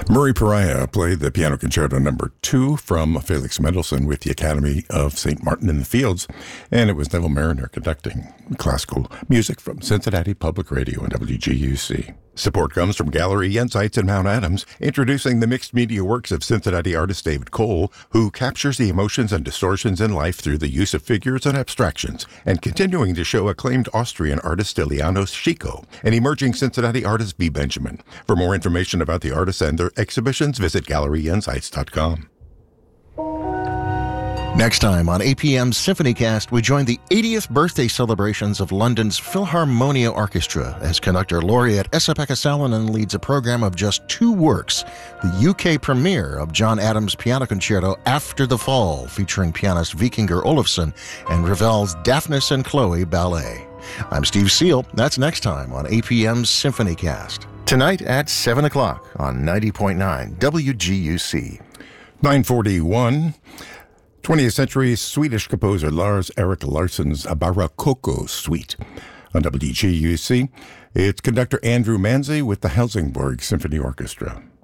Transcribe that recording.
Murray Pariah played the Piano Concerto No. 2 from Felix Mendelssohn with the Academy of St. Martin in the Fields, and it was Neville Mariner conducting classical music from Cincinnati Public Radio and WGUC. Support comes from Gallery Insights in Mount Adams, introducing the mixed media works of Cincinnati artist David Cole, who captures the emotions and distortions in life through the use of figures and abstractions, and continuing to show acclaimed Austrian artist Ilianos Chico and emerging Cincinnati artist B. Benjamin. For more information about the artists and their exhibitions, visit GalleryInsights.com. Next time on APM's SymphonyCast, we join the 80th birthday celebrations of London's Philharmonia Orchestra as conductor laureate Esa-Pekka Salonen leads a program of just 2 works, the UK premiere of John Adams' Piano Concerto After the Fall, featuring pianist Vikingur Olafsson, and Ravel's Daphnis and Chloe Ballet. I'm Steve Seal. That's next time on APM's SymphonyCast. Tonight at 7 o'clock on 90.9 WGUC. 941. 20th century Swedish composer Lars Erik Larsson's Barokoko Suite. On WGUC, it's conductor Andrew Manzi with the Helsingborg Symphony Orchestra.